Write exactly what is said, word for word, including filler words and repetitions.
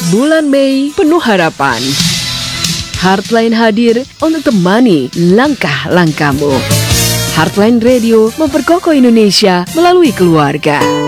Bulan Mei penuh harapan. Heartline hadir untuk temani langkah-langkahmu. Heartline Radio memperkokoh Indonesia melalui keluarga.